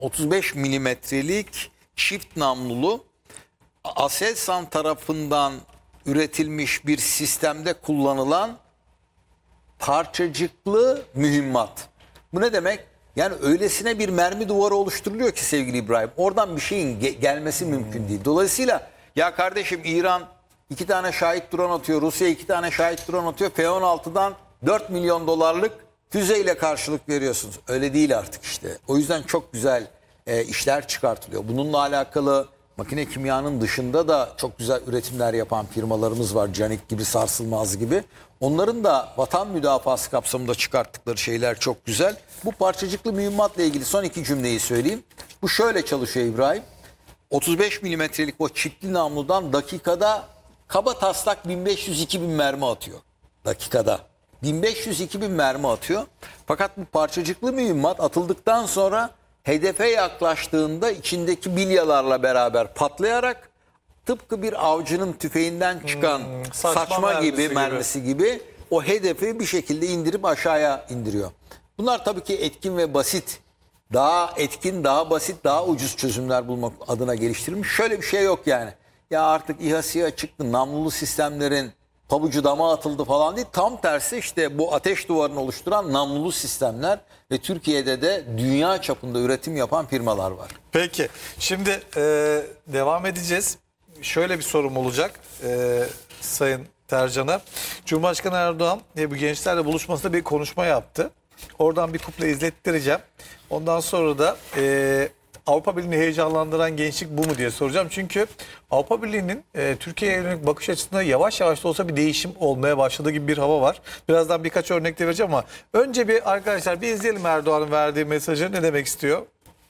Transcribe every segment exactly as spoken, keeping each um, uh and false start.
otuz beş milimetrelik çift namlulu Aselsan tarafından üretilmiş bir sistemde kullanılan parçacıklı mühimmat. Bu ne demek? Yani öylesine bir mermi duvarı oluşturuluyor ki sevgili İbrahim. Oradan bir şeyin ge- gelmesi mümkün değil. Dolayısıyla ya kardeşim İran iki tane şahit drone atıyor. Rusya iki tane şahit drone atıyor. F on altıdan dört milyon dolarlık füzeyle karşılık veriyorsunuz. Öyle değil artık işte. O yüzden çok güzel e, işler çıkartılıyor. Bununla alakalı makine kimyanın dışında da çok güzel üretimler yapan firmalarımız var. Canik gibi, Sarsılmaz gibi. Onların da vatan müdafası kapsamında çıkarttıkları şeyler çok güzel. Bu parçacıklı mühimmatla ilgili son iki cümleyi söyleyeyim. Bu şöyle çalışıyor İbrahim. otuz beş milimetrelik o çiftli namludan dakikada kaba taslak bin beş yüz iki bin mermi atıyor. Dakikada. bin beş yüz iki bin mermi atıyor. Fakat bu parçacıklı mühimmat atıldıktan sonra hedefe yaklaştığında içindeki bilyalarla beraber patlayarak tıpkı bir avcının tüfeğinden çıkan Hmm, saçma saçma mermisi gibi gibi. mermisi gibi o hedefi bir şekilde indirip aşağıya indiriyor. Bunlar tabii ki etkin ve basit. Daha etkin, daha basit, daha ucuz çözümler bulmak adına geliştirilmiş. Şöyle bir şey yok yani. Ya artık İHA SİHA çıktı, namlulu sistemlerin pabucu dama atıldı falan değil. Tam tersi işte bu ateş duvarını oluşturan namlulu sistemler ve Türkiye'de de dünya çapında üretim yapan firmalar var. Peki şimdi e, devam edeceğiz. Şöyle bir sorum olacak e, Sayın Tercan'a. Cumhurbaşkanı Erdoğan e, bu gençlerle buluşmasında bir konuşma yaptı. Oradan bir kuple izlettireceğim. Ondan sonra da e, Avrupa Birliği'ni heyecanlandıran gençlik bu mu diye soracağım. Çünkü Avrupa Birliği'nin e, Türkiye'ye yönelik bakış açısında yavaş yavaş da olsa bir değişim olmaya başladığı gibi bir hava var. Birazdan birkaç örnek de vereceğim ama önce bir arkadaşlar bir izleyelim Erdoğan'ın verdiği mesajı, ne demek istiyor?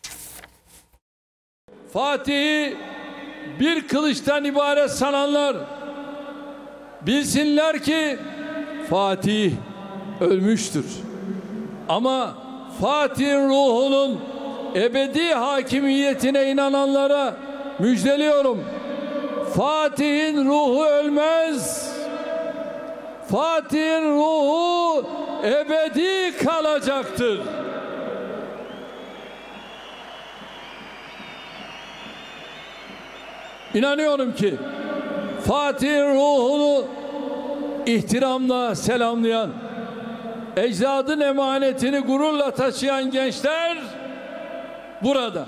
Fatih'i bir kılıçtan ibaret sananlar bilsinler ki Fatih ölmüştür. Ama Fatih'in ruhunun ebedi hakimiyetine inananlara müjdeliyorum. Fatih'in ruhu ölmez. Fatih'in ruhu ebedi kalacaktır. İnanıyorum ki Fatih'in ruhunu ihtiramla selamlayan, ecdadın emanetini gururla taşıyan gençler burada.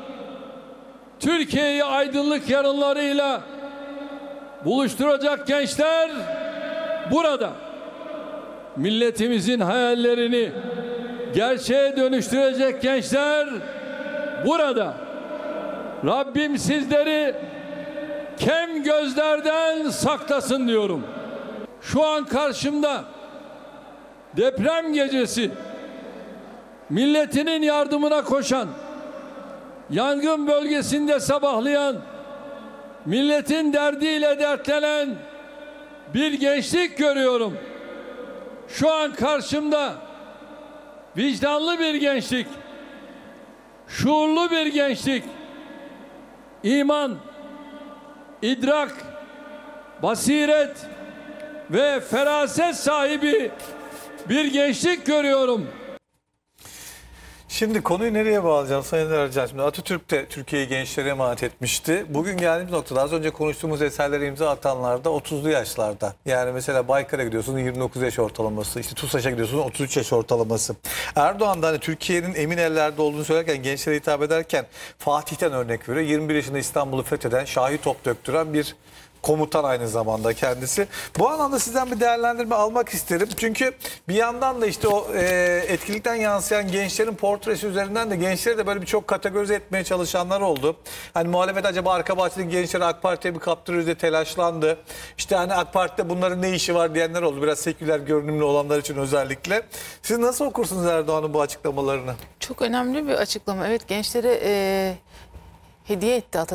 Türkiye'yi aydınlık yarınlarıyla buluşturacak gençler burada. Milletimizin hayallerini gerçeğe dönüştürecek gençler burada. Rabbim sizleri kem gözlerden saklasın diyorum. Şu an karşımda deprem gecesi milletinin yardımına koşan, yangın bölgesinde sabahlayan, milletin derdiyle dertlenen bir gençlik görüyorum. Şu an karşımda vicdanlı bir gençlik, şuurlu bir gençlik, iman, idrak, basiret ve feraset sahibi bir gençlik görüyorum. Şimdi konuyu nereye bağlayacağım Sayın Ercan? Şimdi Atatürk de Türkiye'yi gençlere emanet etmişti. Bugün geldiğimiz noktada az önce konuştuğumuz eserlere imza atanlar da otuzlu yaşlarda. Yani mesela Baykar'a gidiyorsunuz yirmi dokuz yaş ortalaması. İşte TUSAŞ'a gidiyorsunuz otuz üç yaş ortalaması. Erdoğan da hani Türkiye'nin emin ellerde olduğunu söylerken, gençlere hitap ederken Fatih'ten örnek veriyor. yirmi bir yaşında İstanbul'u fetheden, şahi top döktüren bir komutan aynı zamanda kendisi. Bu anlamda sizden bir değerlendirme almak isterim. Çünkü bir yandan da işte o e, etkinlikten yansıyan gençlerin portresi üzerinden de gençleri de böyle birçok kategorize etmeye çalışanlar oldu. Hani muhalefet acaba arka bahçedeki gençleri AK Parti'ye mi kaptırıyoruz diye telaşlandı. İşte hani AK Parti'de bunların ne işi var diyenler oldu. Biraz seküler görünümlü olanlar için özellikle. Siz nasıl okursunuz Erdoğan'ın bu açıklamalarını? Çok önemli bir açıklama. Evet, gençlere e, hediye etti Atatürk.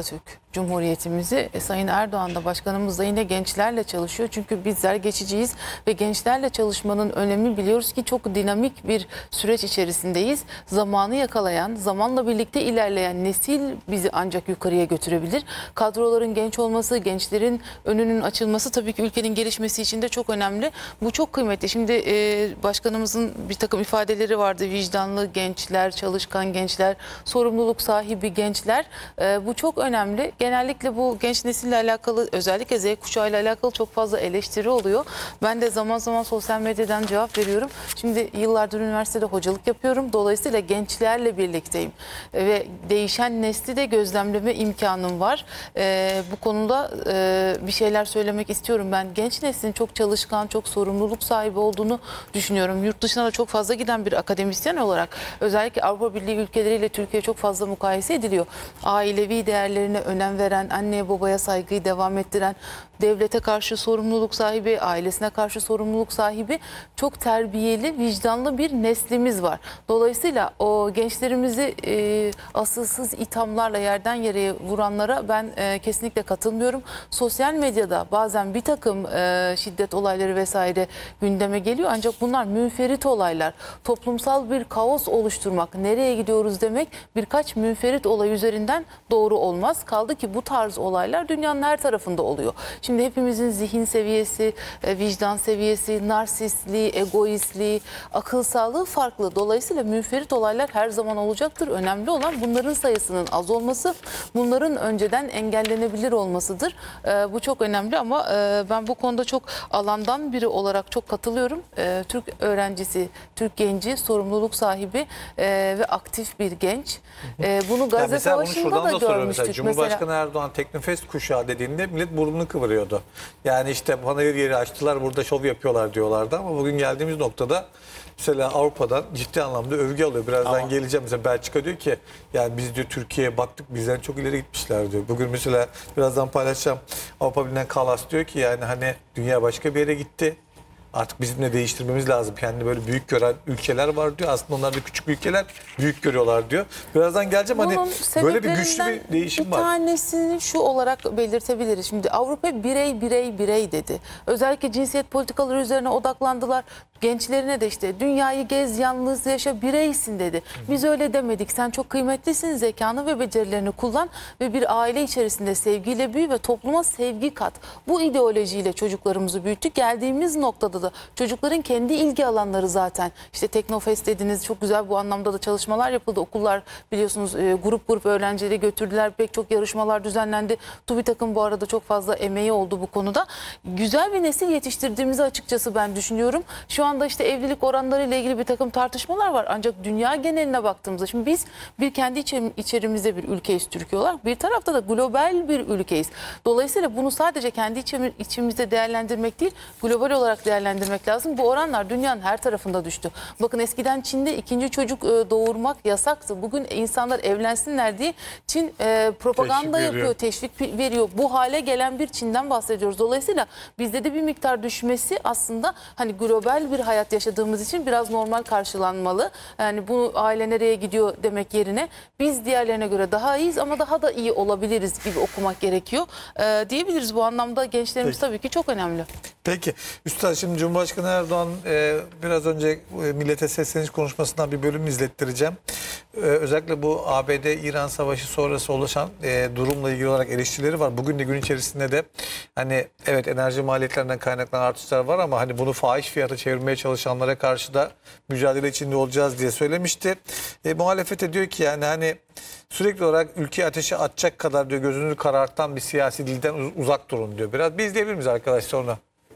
Cumhuriyetimizi. E, Sayın Erdoğan da başkanımız da yine gençlerle çalışıyor. Çünkü bizler geçiciyiz ve gençlerle çalışmanın önemi biliyoruz ki çok dinamik bir süreç içerisindeyiz. Zamanı yakalayan, zamanla birlikte ilerleyen nesil bizi ancak yukarıya götürebilir. Kadroların genç olması, gençlerin önünün açılması tabii ki ülkenin gelişmesi için de çok önemli. Bu çok kıymetli. Şimdi e, başkanımızın bir takım ifadeleri vardı. Vicdanlı gençler, çalışkan gençler, sorumluluk sahibi gençler. E, bu çok önemli. Genellikle bu genç nesille alakalı, özellikle Z kuşağıyla alakalı çok fazla eleştiri oluyor. Ben de zaman zaman sosyal medyadan cevap veriyorum. Şimdi yıllardır üniversitede hocalık yapıyorum. Dolayısıyla gençlerle birlikteyim. E, ve değişen nesli de gözlemleme imkanım var. E, bu konuda e, bir şeyler söylemek istiyorum. Ben genç neslin çok çalışkan, çok sorumluluk sahibi olduğunu düşünüyorum. Yurt dışına da çok fazla giden bir akademisyen olarak özellikle Avrupa Birliği ülkeleriyle Türkiye çok fazla mukayese ediliyor. Ailevi değerlerine önem veren, anneye babaya saygıyı devam ettiren, devlete karşı sorumluluk sahibi, ailesine karşı sorumluluk sahibi, çok terbiyeli, vicdanlı bir neslimiz var. Dolayısıyla o gençlerimizi e, asılsız ithamlarla yerden yere vuranlara ben e, kesinlikle katılmıyorum. Sosyal medyada bazen bir takım e, şiddet olayları vesaire gündeme geliyor. Ancak bunlar münferit olaylar. Toplumsal bir kaos oluşturmak, nereye gidiyoruz demek birkaç münferit olay üzerinden doğru olmaz. Kaldı ki bu tarz olaylar dünyanın her tarafında oluyor. Şimdi hepimizin zihin seviyesi, vicdan seviyesi, narsistliği, egoistliği, akıl sağlığı farklı. Dolayısıyla münferit olaylar her zaman olacaktır. Önemli olan bunların sayısının az olması, bunların önceden engellenebilir olmasıdır. Bu çok önemli ama ben bu konuda çok alandan biri olarak çok katılıyorum. Türk öğrencisi, Türk genci, sorumluluk sahibi ve aktif bir genç. Bunu Gazze yani Savaşı'nda da görmüştük. Mesela Cumhurbaşkanı mesela... Erdoğan Teknofest kuşağı dediğinde millet burnunu kıvırıyordu. Yani işte panayır yeri açtılar, burada şov yapıyorlar diyorlardı ama bugün geldiğimiz noktada mesela Avrupa'dan ciddi anlamda övgü alıyor. Birazdan ama... geleceğim. Mesela Belçika diyor ki yani biz diyor Türkiye'ye baktık, bizden çok ileri gitmişler diyor. Bugün mesela birazdan paylaşacağım. Avrupa Birliği'nden Kallas diyor ki yani hani dünya başka bir yere gitti. Artık bizim de değiştirmemiz lazım. Kendini böyle büyük gören ülkeler var diyor. Aslında onlar da küçük ülkeler, büyük görüyorlar diyor. Birazdan geleceğim. Bunun hani böyle bir güçlü bir değişim bir var. Bir tanesini şu olarak belirtebiliriz. Şimdi Avrupa birey birey birey dedi. Özellikle cinsiyet politikaları üzerine odaklandılar. Gençlerine de işte dünyayı gez, yalnız yaşa, bireysin dedi. Biz öyle demedik. Sen çok kıymetlisin, zekanı ve becerilerini kullan ve bir aile içerisinde sevgiyle büyü ve topluma sevgi kat. Bu ideolojiyle çocuklarımızı büyüttük. Geldiğimiz noktada da çocukların kendi ilgi alanları zaten. İşte Teknofest dediniz, çok güzel bu anlamda da çalışmalar yapıldı. Okullar biliyorsunuz e, grup grup öğrencileri götürdüler. Pek çok yarışmalar düzenlendi. TÜBİTAK'ın bu arada çok fazla emeği oldu bu konuda. Güzel bir nesil yetiştirdiğimizi açıkçası ben düşünüyorum. Şu anda işte evlilik oranları ile ilgili bir takım tartışmalar var. Ancak dünya geneline baktığımızda şimdi biz bir kendi içerimizde bir ülkeyiz Türkiye olarak. Bir tarafta da global bir ülkeyiz. Dolayısıyla bunu sadece kendi içimizde değerlendirmek değil, global olarak değerlendirmek lazım. Bu oranlar dünyanın her tarafında düştü. Bakın eskiden Çin'de ikinci çocuk doğurmak yasaktı. Bugün insanlar evlensinler diye Çin e, propaganda teşvik yapıyor, veriyor. teşvik veriyor. Bu hale gelen bir Çin'den bahsediyoruz. Dolayısıyla bizde de bir miktar düşmesi aslında hani global bir hayat yaşadığımız için biraz normal karşılanmalı. Yani bu aile nereye gidiyor demek yerine biz diğerlerine göre daha iyiyiz ama daha da iyi olabiliriz gibi okumak gerekiyor. Ee, diyebiliriz. Bu anlamda gençlerimiz Peki. tabii ki çok önemli. Peki. Üstad şimdi Cumhurbaşkanı Erdoğan e, biraz önce e, millete sesleniş konuşmasından bir bölüm izlettireceğim. E, özellikle bu A B D-İran savaşı sonrası oluşan e, durumla ilgili olarak eleştirileri var. Bugün de gün içerisinde de hani evet enerji maliyetlerinden kaynaklanan artışlar var ama hani bunu fahiş fiyata çevirmeye çalışanlara karşı da mücadele içinde olacağız diye söylemişti. E, muhalefete diyor ki yani hani sürekli olarak ülkeyi ateşe atacak kadar diyor gözünü karartan bir siyasi dilden uzak durun diyor. Biraz biz izleyebilir miyiz arkadaş sonra?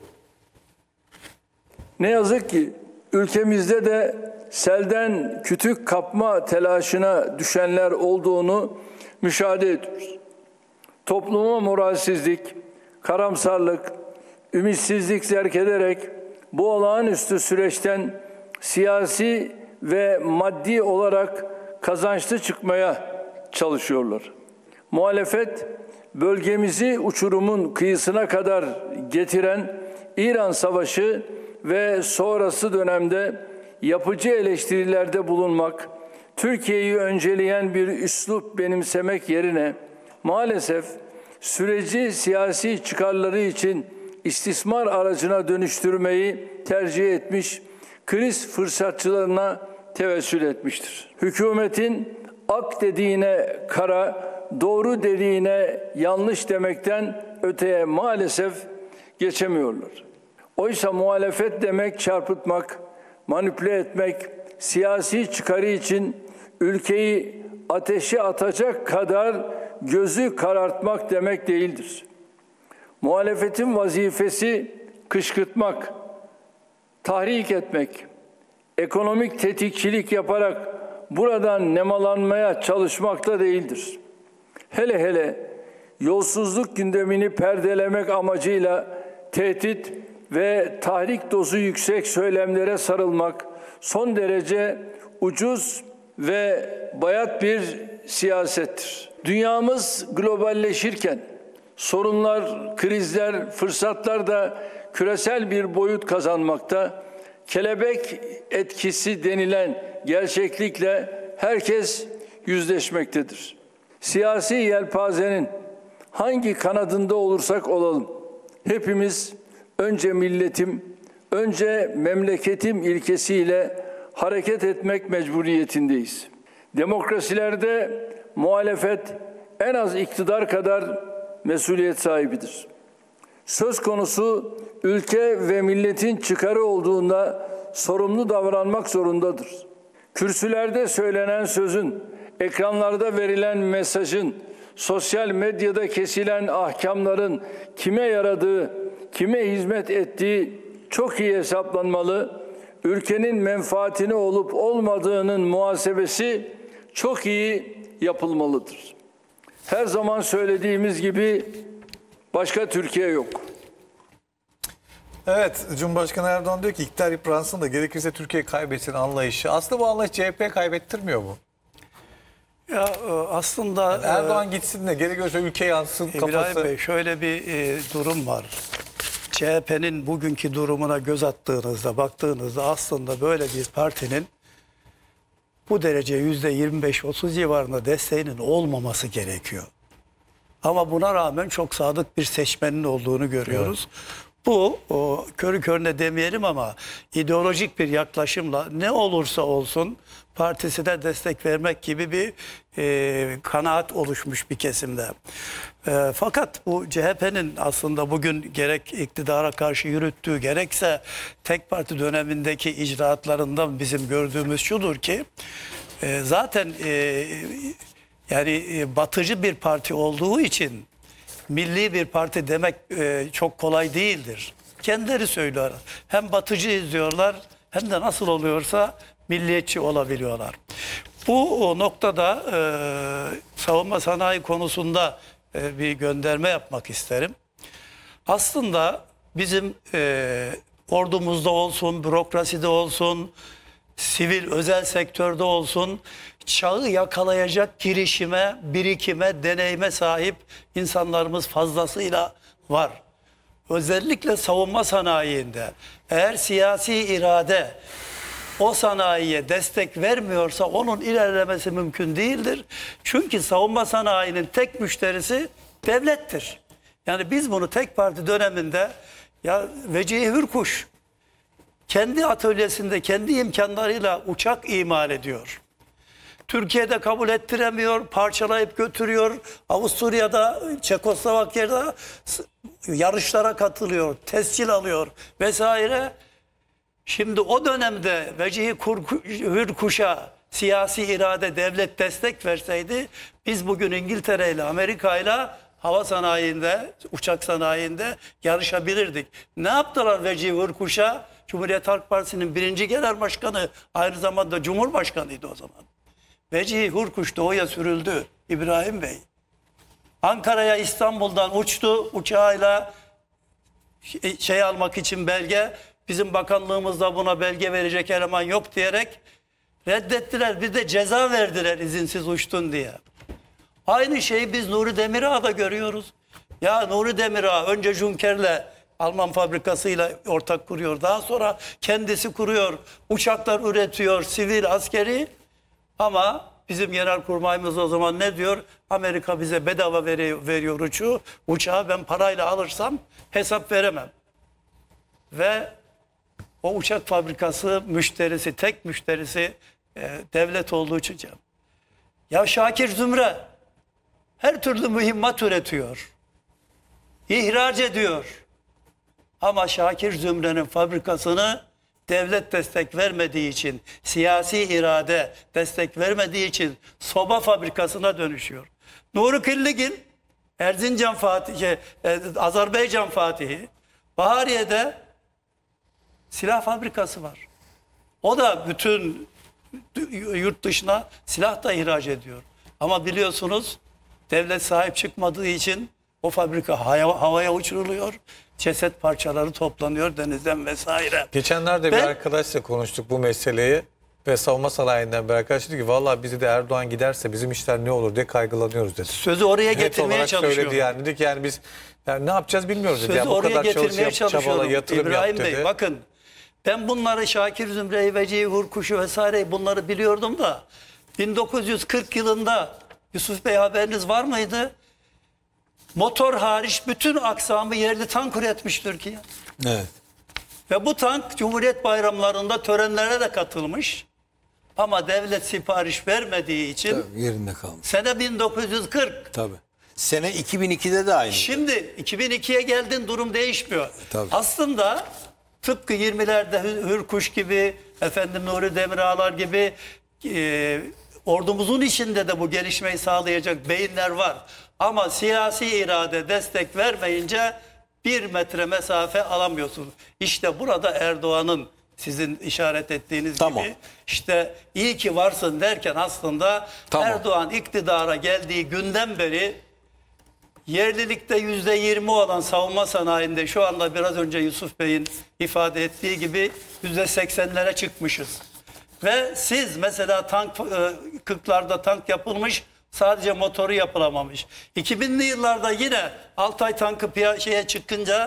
Ne yazık ki ülkemizde de selden kütük kapma telaşına düşenler olduğunu müşahede ediyoruz. Topluma moralsizlik, karamsarlık, ümitsizlik zerk ederek bu olağanüstü süreçten siyasi ve maddi olarak kazançlı çıkmaya çalışıyorlar. Muhalefet bölgemizi uçurumun kıyısına kadar getiren İran Savaşı ve sonrası dönemde yapıcı eleştirilerde bulunmak, Türkiye'yi önceleyen bir üslup benimsemek yerine maalesef süreci siyasi çıkarları için istismar aracına dönüştürmeyi tercih etmiş, kriz fırsatçılarına tevessül etmiştir. Hükümetin ak dediğine kara, doğru dediğine yanlış demekten öteye maalesef geçemiyorlar. Oysa muhalefet demek çarpıtmak, manipüle etmek, siyasi çıkarı için ülkeyi ateşe atacak kadar gözü karartmak demek değildir. Muhalefetin vazifesi kışkırtmak, tahrik etmek, ekonomik tetikçilik yaparak buradan nemalanmaya çalışmak da değildir. Hele hele yolsuzluk gündemini perdelemek amacıyla tehdit ve tahrik dozu yüksek söylemlere sarılmak son derece ucuz ve bayat bir siyasettir. Dünyamız globalleşirken sorunlar, krizler, fırsatlar da küresel bir boyut kazanmakta. Kelebek etkisi denilen gerçeklikle herkes yüzleşmektedir. Siyasi yelpazenin hangi kanadında olursak olalım, hepimiz önce milletim, önce memleketim ilkesiyle hareket etmek mecburiyetindeyiz. Demokrasilerde muhalefet en az iktidar kadar mesuliyet sahibidir. Söz konusu ülke ve milletin çıkarı olduğunda sorumlu davranmak zorundadır. Kürsülerde söylenen sözün, ekranlarda verilen mesajın, sosyal medyada kesilen ahkamların kime yaradığı, kime hizmet ettiği çok iyi hesaplanmalı. Ülkenin menfaatine olup olmadığının muhasebesi çok iyi yapılmalıdır. Her zaman söylediğimiz gibi başka Türkiye yok. Evet, Cumhurbaşkanı Erdoğan diyor ki iktidar yıpransın da gerekirse Türkiye kaybetsin anlayışı. Aslında bu anlayış C H P kaybettirmiyor mu? Ya e, aslında Yani Erdoğan gitsin de gerekirse ülke yansın İbrahim kafası. Bey şöyle bir e, durum var. C H P'nin bugünkü durumuna göz attığınızda, baktığınızda aslında böyle bir partinin bu derece yüzde yirmi beş otuz civarında desteğinin olmaması gerekiyor. Ama buna rağmen çok sadık bir seçmenin olduğunu görüyoruz. Evet. Bu o, körü körüne demeyelim ama ideolojik bir yaklaşımla ne olursa olsun partisine destek vermek gibi bir e, kanaat oluşmuş bir kesimde. E, fakat bu C H P'nin aslında bugün gerek iktidara karşı yürüttüğü gerekse tek parti dönemindeki icraatlarından bizim gördüğümüz şudur ki e, zaten e, yani e, batıcı bir parti olduğu için milli bir parti demek e, çok kolay değildir. Kendileri söylüyorlar. Hem batıcı izliyorlar hem de nasıl oluyorsa milliyetçi olabiliyorlar. Bu o noktada e, savunma sanayi konusunda e, bir gönderme yapmak isterim. Aslında bizim e, ordumuzda olsun, bürokraside olsun, sivil özel sektörde olsun çağı yakalayacak girişime, birikime, deneyime sahip insanlarımız fazlasıyla var. Özellikle savunma sanayinde eğer siyasi irade o sanayiye destek vermiyorsa onun ilerlemesi mümkün değildir. Çünkü savunma sanayinin tek müşterisi devlettir. Yani biz bunu tek parti döneminde ya Vecihi Hürkuş kendi atölyesinde kendi imkanlarıyla uçak imal ediyor. Türkiye'de kabul ettiremiyor, parçalayıp götürüyor. Avusturya'da, Çekoslovakya'da yarışlara katılıyor, tescil alıyor vesaire. Şimdi o dönemde Vecihi Hürkuş'a siyasi irade, devlet destek verseydi biz bugün İngiltere ile Amerika ile hava sanayinde, uçak sanayinde yarışabilirdik. Ne yaptılar Vecihi Hürkuş'a? Cumhuriyet Halk Partisi'nin birinci genel başkanı, aynı zamanda Cumhurbaşkanıydı o zaman. Vecihi Hürkuş doğuya sürüldü İbrahim Bey. Ankara'ya İstanbul'dan uçtu uçağıyla şey almak için belge. Bizim bakanlığımızda buna belge verecek eleman yok diyerek reddettiler. Bir de ceza verdiler izinsiz uçtun diye. Aynı şeyi biz Nuri Demirağ'da görüyoruz. Ya Nuri Demirağ önce Junker'le Alman fabrikasıyla ortak kuruyor. Daha sonra kendisi kuruyor. Uçaklar üretiyor, sivil, askeri. Ama bizim genelkurmayımız o zaman ne diyor? Amerika bize bedava veriyor, veriyor uçağı. Uçağı ben parayla alırsam hesap veremem. Ve o uçak fabrikası müşterisi, tek müşterisi e, devlet olduğu için. Ya Şakir Zümre her türlü mühimmat üretiyor. İhraç ediyor. Ama Şakir Zümre'nin fabrikasını devlet destek vermediği için, siyasi irade destek vermediği için soba fabrikasına dönüşüyor. Nuri Kırlıgil, Erzincan Fatihi, Azerbaycan Fatihi, Bahariye'de silah fabrikası var. O da bütün yurt dışına silah da ihraç ediyor. Ama biliyorsunuz devlet sahip çıkmadığı için o fabrika havaya, havaya uçuruluyor. Ceset parçaları toplanıyor denizden vesaire. Geçenlerde Ben- bir arkadaşla konuştuk bu meseleyi ve savunma sanayinden bir arkadaş dedi ki vallahi bizi de Erdoğan giderse bizim işler ne olur diye kaygılanıyoruz dedi. Sözü oraya Net getirmeye olarak çalışıyor. söyledi yani. Dedik yani biz yani ne yapacağız bilmiyoruz dedi. Sözü Yani bu oraya kadar getirmeye çalış, yap, çabala, çalışıyorum. yatırım İbrahim yap dedi. Bey bakın ben bunları Şakir Zümre'yi, Vecihi Hurkuş'u vesaire bunları biliyordum da bin dokuz yüz kırk yılında Yusuf Bey haberiniz var mıydı? Motor hariç bütün aksamı yerli tank üretmiş Türkiye. Evet. Ve bu tank Cumhuriyet bayramlarında törenlere de katılmış. Ama devlet sipariş vermediği için Tabii, yerinde kalmış. sene bin dokuz yüz kırk. Tabii. Sene iki bin ikide de aynı. Şimdi iki bin ikiye geldin durum değişmiyor. Tabii. Aslında tıpkı yirmilerde Hür- Hürkuş gibi, efendim Nuri Demirağlar gibi e, ordumuzun içinde de bu gelişmeyi sağlayacak beyinler var. Ama siyasi irade destek vermeyince bir metre mesafe alamıyorsunuz. İşte burada Erdoğan'ın sizin işaret ettiğiniz Tamam. gibi işte iyi ki varsın derken aslında Tamam. Erdoğan iktidara geldiği günden beri yerlilikte yüzde yirmi olan savunma sanayinde şu anda biraz önce Yusuf Bey'in ifade ettiği gibi yüzde seksenlere çıkmışız. Ve siz mesela tank e, kırklarda tank yapılmış, sadece motoru yapılamamış. iki binli yıllarda yine Altay tankı piyasaya çıkınca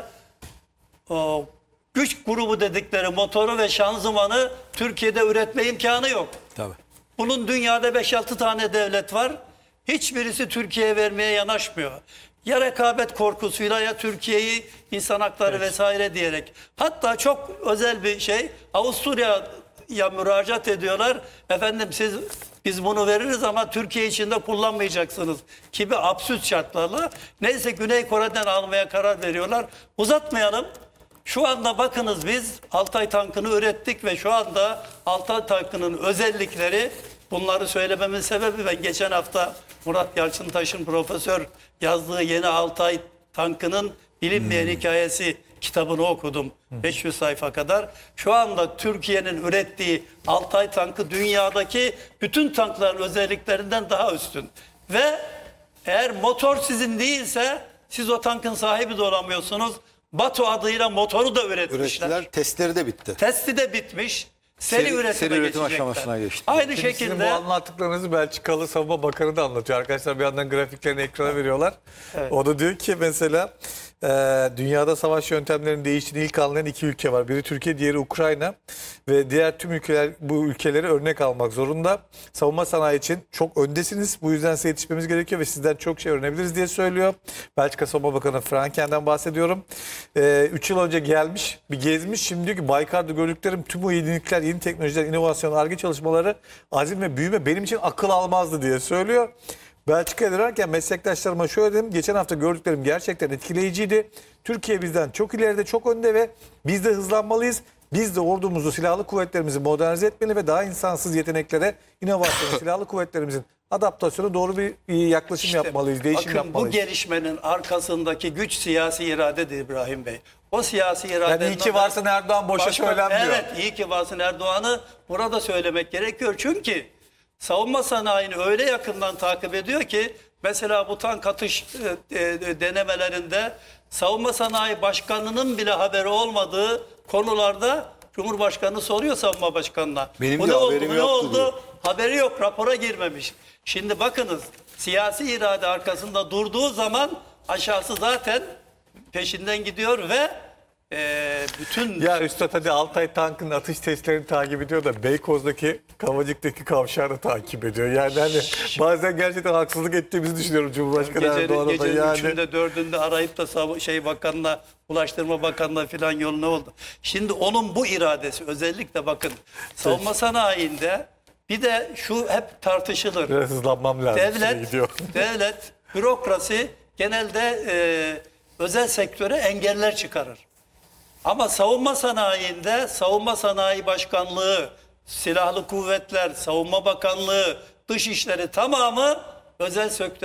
o güç grubu dedikleri motoru ve şanzımanı Türkiye'de üretme imkanı yok. Tabii. Bunun dünyada beş altı tane devlet var. Hiçbirisi Türkiye'ye vermeye yanaşmıyor. Ya rekabet korkusuyla ya Türkiye'yi insan hakları vesaire diyerek. Hatta çok özel bir şey Avusturya'ya müracaat ediyorlar. Efendim siz biz bunu veririz ama Türkiye içinde kullanmayacaksınız gibi absürt şartlarla. Neyse Güney Kore'den almaya karar veriyorlar. Uzatmayalım. Şu anda bakınız biz Altay tankını ürettik ve şu anda Altay tankının özellikleri, bunları söylememin sebebi ben geçen hafta Murat Yalçıntaş'ın profesör yazdığı Yeni Altay tankının bilinmeyen hikayesi kitabını okudum. beş yüz sayfa kadar. Şu anda Türkiye'nin ürettiği Altay tankı dünyadaki bütün tankların özelliklerinden daha üstün. Ve eğer motor sizin değilse siz o tankın sahibi de olamıyorsunuz. Batu adıyla motoru da üretmişler. Ürettiler, testleri de bitti. Testi de bitmiş. Seri, Seri- üretime seri üretim geçecekler. aşamasına geçti. Aynı Şimdi sizin şekilde bu anlattıklarınızı Belçikalı Savunma Bakanı da anlatıyor. Arkadaşlar bir yandan grafiklerini ekrana veriyorlar. O da diyor ki mesela e, dünyada savaş yöntemlerinin değiştiğini ilk anlayan iki ülke var. Biri Türkiye, diğeri Ukrayna. Ve diğer tüm ülkeler bu ülkeleri örnek almak zorunda. Savunma sanayi için çok öndesiniz. Bu yüzden size yetişmemiz gerekiyor ve sizden çok şey öğrenebiliriz diye söylüyor. Belçika Savunma Bakanı Franken'den bahsediyorum. E, üç yıl önce gelmiş, bir gezmiş. Şimdi diyor ki Baykar'da gördüklerim tüm o yenilikler, yeni teknolojiler, inovasyon, Ar-Ge çalışmaları, azim ve büyüme benim için akıl almazdı diye söylüyor. Belçika'ya dönerken meslektaşlarıma şöyle dedim. Geçen hafta gördüklerim gerçekten etkileyiciydi. Türkiye bizden çok ileride, çok önde ve biz de hızlanmalıyız. Biz de ordumuzu, silahlı kuvvetlerimizi modernize etmeli ve daha insansız yeteneklere, inovasyonu, silahlı kuvvetlerimizin adaptasyonu doğru bir bir yaklaşım İşte yapmalıyız, değişim bakın yapmalıyız. bu gelişmenin arkasındaki güç siyasi iradedir İbrahim Bey. O siyasi iradenin... Yani iyi ki varsın Erdoğan, boşa Başka- söylenmiyor. Evet, iyi ki varsın Erdoğan'ı burada söylemek gerekiyor. Çünkü savunma sanayini öyle yakından takip ediyor ki mesela bu tank atış e, e, denemelerinde savunma sanayi başkanının bile haberi olmadığı konularda Cumhurbaşkanı soruyor savunma başkanına. Benim bu de ne oldu, haberim bu ne yoktu oldu? diyor. Haberi yok, rapora girmemiş. Şimdi bakınız siyasi irade arkasında durduğu zaman aşağısı zaten peşinden gidiyor ve e, bütün Ya Üstad hadi Altay tankının atış testlerini takip ediyor da Beykoz'daki Kavacık'taki kavşağını takip ediyor. Yani hani bazen gerçekten haksızlık ettiğimizi düşünüyorum Cumhurbaşkanı gecenin, Erdoğan'a da gecenin yani. üçünde dördünde arayıp da sav- şey bakanla, Ulaştırma Bakanlığı falan yoluna oldu. Şimdi onun bu iradesi özellikle bakın savunma sanayinde bir de şu hep tartışılır. Biraz hızlanmam lazım. Süre Devlet, gidiyor. devlet, bürokrasi genelde e, özel sektöre engeller çıkarır. Ama savunma sanayinde Savunma Sanayi Başkanlığı, Silahlı Kuvvetler, Savunma Bakanlığı, Dışişleri tamamı özel sektör